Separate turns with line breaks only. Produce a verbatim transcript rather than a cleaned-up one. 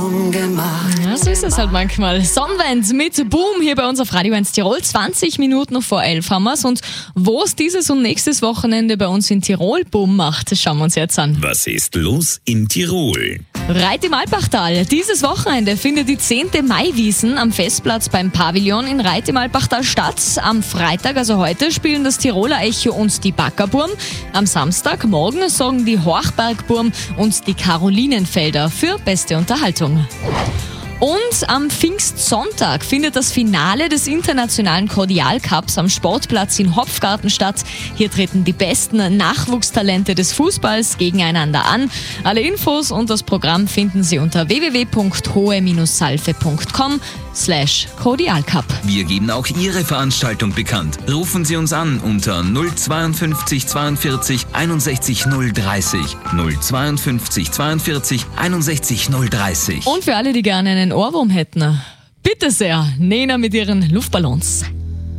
Stimmung gemacht.
Ja, so ist es halt manchmal. Sonnenwend mit Boom hier bei uns auf Radio eins Tirol. zwanzig Minuten vor elf haben wir's. Und wo es dieses und nächstes Wochenende bei uns in Tirol Boom macht, das schauen wir uns jetzt an.
Was ist los in Tirol?
Reit im Alpachtal. Dieses Wochenende findet die zehnte Maiwiesen am Festplatz beim Pavillon in Reit im Alpachtal statt. Am Freitag, also heute, spielen das Tiroler Echo und die Backerburm. Am Samstag, morgen, sorgen die Horchbergburm und die Karolinenfelder für beste Unterhaltung. Und am Pfingstsonntag findet das Finale des internationalen Cordial Cups am Sportplatz in Hopfgarten statt. Hier treten die besten Nachwuchstalente des Fußballs gegeneinander an. Alle Infos und das Programm finden Sie unter w w w punkt hohe salve punkt com slash Cordial Cup.
Wir geben auch Ihre Veranstaltung bekannt. Rufen Sie uns an unter null zweiundfünfzig zweiundvierzig einundsechzig null dreißig. null zweiundfünfzig zweiundvierzig einundsechzig null dreißig.
Und für alle, die gerne einen Ohrwurm hätten, bitte sehr, Nena mit ihren Luftballons.